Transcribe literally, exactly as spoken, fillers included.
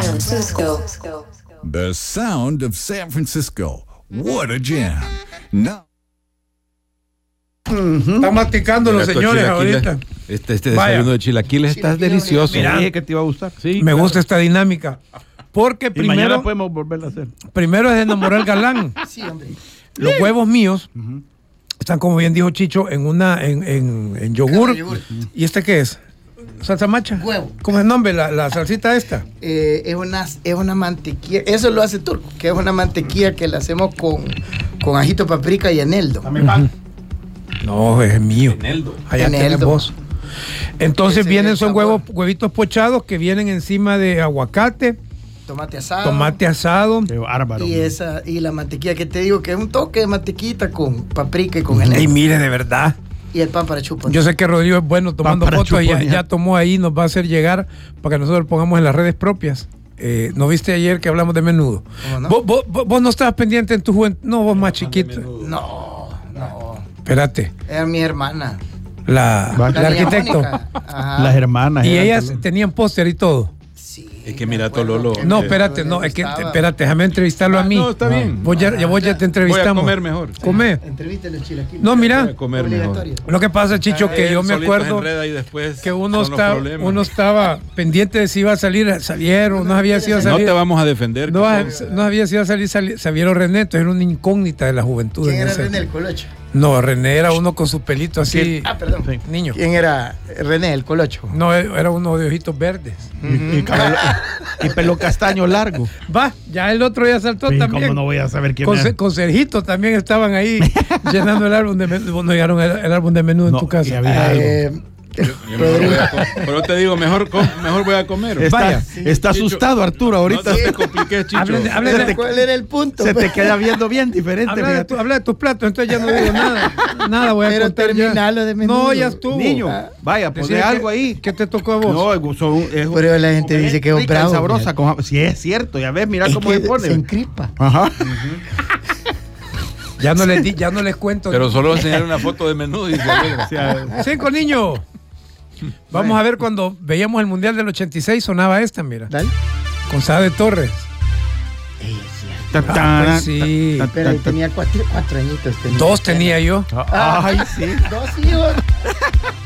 Francisco. The sound of San Francisco. What a jam. No. Uh-huh. Están masticando los señores ahorita. Este, este desayuno de chilaquiles está delicioso. Mira, Dije que te iba a gustar. Sí, me claro. gusta esta dinámica. Porque Y primero, mañana podemos volverla a hacer. primero es enamorar al galán. Sí, hombre. Los huevos míos Uh-huh. están, como bien dijo Chicho, en una en, en, en yogur. yogur. ¿Y este qué es? ¿Salsa macha? Huevo. ¿Cómo es el nombre? La, la salsita esta. Eh, es, una, es una mantequilla, eso lo hace Turco, que es una mantequilla que la hacemos con, con ajito, paprika y eneldo. No, es mío. Allá Eneldo. tenés vos. Entonces Ese vienen, es el son sabor. huevos, huevitos pochados que vienen encima de aguacate, Tomate asado. tomate asado. Qué bárbaro. Y, esa, y la mantequilla que te digo, que es un toque de mantequita con paprika y con eneldo. Y mire, de verdad. Y el pan para chupas. Yo sé que Rodrigo es bueno tomando para fotos y ya, chuponear. ya tomó ahí, nos va a hacer llegar para que nosotros lo pongamos en las redes propias. Eh, ¿No viste ayer que hablamos de menudo? ¿Cómo no? ¿Vos, vos, vos- vos no estabas pendiente en tu juventud? No, vos más chiquito. No, no. Espérate. Era mi hermana. La, Va. la La niña arquitecto. Mónica. Ajá. Las hermanas. Y eran ellas también. tenían póster y todo. Sí, Es que me mira, acuerdo Tololo. que No, me- espérate, me no, es que, gustaba. espérate, déjame entrevistarlo a mí. No, está bien. Vos ya, ya, vos ya te entrevistamos. Voy a comer mejor. Come. Entrevista a los chilaquiles. No, Voy mira, a comer mejor. Obligatorio. lo que pasa, Chicho, que Él yo me solito se acuerdo enreda y después que uno, son los está, problemas. uno estaba pendiente de si iba a salir, salieron, no sabía si iba a No salir. te vamos a defender. No, que- no sabía si iba a salir, sali- salieron René, entonces era una incógnita de la juventud. ¿Quién en era ese- René el Colocho? No, René era uno con su pelito así, Ah, perdón. Sí. niño. ¿Quién era René el Colocho? No, era uno de ojitos verdes. Y, cabello- y pelo castaño largo. Va, ya el otro ya saltó Sí, también. ¿cómo no voy a saber quién Con, es? Se- con Sergito también estaban ahí llenando el álbum de menudo. No llegaron el, el álbum de menudo No, en tu casa. y había algo. Eh, Yo mejor voy a co- pero te digo, mejor, com- mejor voy a comer. Está, Vaya. está Chicho, asustado Arturo No ahorita. te compliques, Chicho. Hablen de- hablen de- ¿Cuál era el punto? Se te queda viendo bien diferente. Habla de, fíjate. tu- habla de tus platos, entonces ya no digo nada. Nada voy a Pero contar ya. terminalo de menudo. No, ya estuvo. Niño, Ah. vaya, ponle Decía algo que- ahí. ¿Qué te tocó a vos? No, es un- es un- Pero la gente dice que es rica y bravo. sabrosa. Con, sí, es cierto. Ya ves, mira Es cómo que se pone. se encripa. Ajá. Ya no les di, ya no les cuento. Pero solo enseñar una foto de menudo y se alegra. O sea, Cinco niños. Vamos a ver cuando veíamos el Mundial del ochenta y seis sonaba esta, mira. Dale. Con Sade Torres. ta- Ah, ta- pues sí. ta- ta- Pero ta- tenía cuatro, cuatro añitos. Tenía. Dos tenía yo. Ay, sí. Dos hijos.